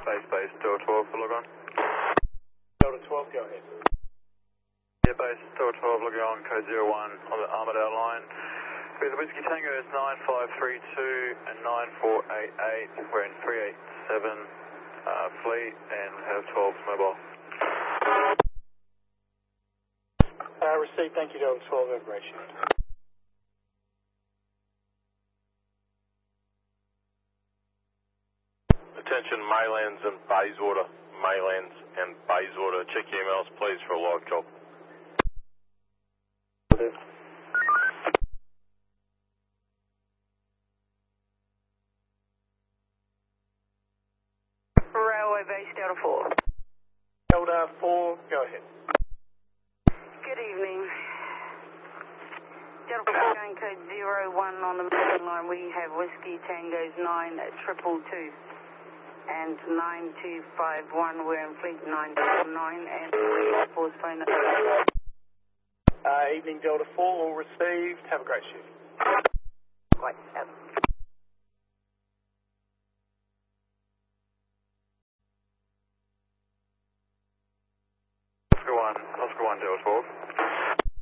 Base, Delta 12 for log on. Delta 12, go ahead. Yeah, base, Delta 12 logging on, code 01 on the Armadale line. With Whiskey Tango is 9532 and 9488. We're in 387 fleet and have 12 mobile. Received, thank you, Delta 12, have a great shift. Attention Maylands and Bayswater. Maylands and Bayswater. Check your emails please for a live job. Railway base, Delta 4. Delta 4, go ahead. Good evening. Delta 4 going code 01 on the moving line. We have Whiskey Tango's 9222 and 9251. We're in fleet 999 and force phone. Evening Delta 4, all received. Have a great shift. Quite. Oscar 1, Delta 12.